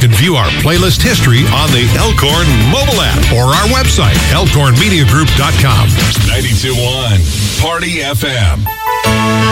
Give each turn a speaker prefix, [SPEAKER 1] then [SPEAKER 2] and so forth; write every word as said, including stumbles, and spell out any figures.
[SPEAKER 1] can view our playlist history on the Elkhorn mobile app or our website, elkhorn media group dot com.
[SPEAKER 2] ninety-two point one Party F M.